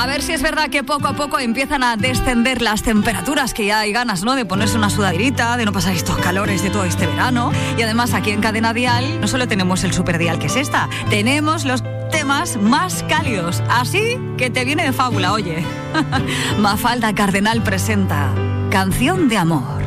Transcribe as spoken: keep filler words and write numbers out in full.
A ver si es verdad que poco a poco empiezan a descender las temperaturas, que ya hay ganas, ¿no?, de ponerse una sudaderita, de no pasar estos calores de todo este verano. Y además aquí en Cadena Dial no solo tenemos el Superdial, que es esta, tenemos los temas más cálidos. Así que te viene de fábula, oye. Mafalda Cardenal presenta Canción de Amor.